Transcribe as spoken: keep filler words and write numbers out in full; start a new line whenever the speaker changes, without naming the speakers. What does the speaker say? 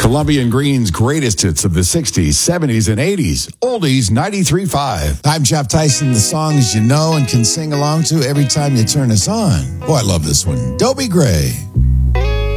Columbia and Green's greatest hits of the sixties, seventies, and eighties. Oldies ninety-three point five.
I'm Jeff Tyson. The songs you know and can sing along to every time you turn us on. Oh, I love this one. Dobie Gray.